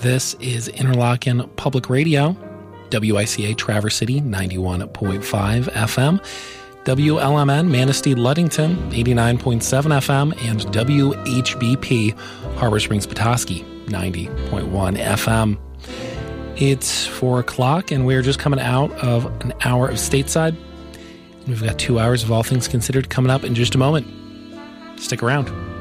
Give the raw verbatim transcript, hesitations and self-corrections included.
This is Interlochen Public Radio, W I C A Traverse City, ninety-one point five F M, W L M N Manistee Ludington, eighty-nine point seven F M, and W H B P Harbor Springs Petoskey, ninety point one F M. It's four o'clock, and we're just coming out of an hour of Stateside. We've got two hours of All Things Considered coming up in just a moment. Stick around.